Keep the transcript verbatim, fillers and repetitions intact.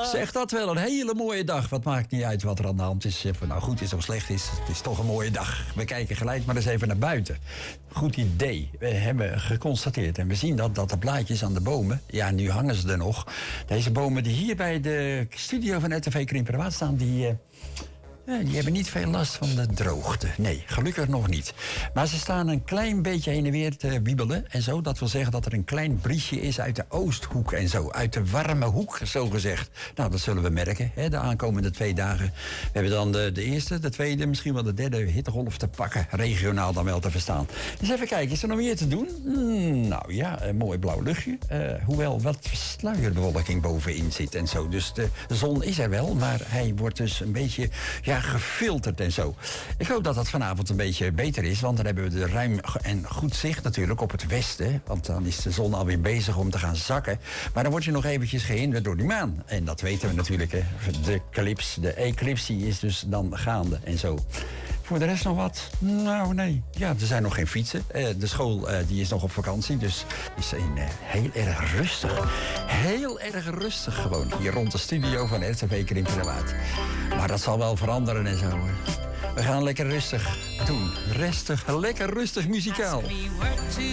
Zeg dat wel, een hele mooie dag. Wat maakt niet uit wat er aan de hand is. Of het nou goed is of slecht is. Het is toch een mooie dag. We kijken gelijk maar eens even naar buiten. Goed idee. We hebben geconstateerd en we zien dat, dat de blaadjes aan de bomen... Ja, nu hangen ze er nog. Deze bomen die hier bij de studio van R T V Krimpenerwaard staan... die... Uh, Ja, die hebben niet veel last van de droogte. Nee, gelukkig nog niet. Maar ze staan een klein beetje heen en weer te wiebelen en zo. Dat wil zeggen dat er een klein briesje is uit de Oosthoek en zo. Uit de warme hoek, zo gezegd. Nou, dat zullen we merken, hè, de aankomende twee dagen. We hebben dan de, de eerste, de tweede, misschien wel de derde hittegolf te pakken. Regionaal dan wel te verstaan. Dus even kijken, is er nog meer te doen? Hmm, nou ja, een mooi blauw luchtje. Uh, hoewel wat sluierbewolking bovenin zit en zo. Dus de, de zon is er wel, maar hij wordt dus een beetje... Ja, gefilterd en zo. Ik hoop dat dat vanavond een beetje beter is, want dan hebben we de ruim en goed zicht natuurlijk op het westen, want dan is de zon alweer bezig om te gaan zakken. Maar dan word je nog eventjes gehinderd door die maan. En dat weten we natuurlijk, hè. De eclipse, de eclipsie is dus dan gaande en zo. Voor de rest nog wat? Nou, nee. Ja, er zijn nog geen fietsen. Uh, de school uh, die is nog op vakantie, dus is een, uh, heel erg rustig. Heel erg rustig gewoon hier rond de studio van R T V Krimpenerwaard. Maar dat zal wel veranderen en zo. Hoor. We gaan lekker rustig doen. Rustig, lekker rustig muzikaal.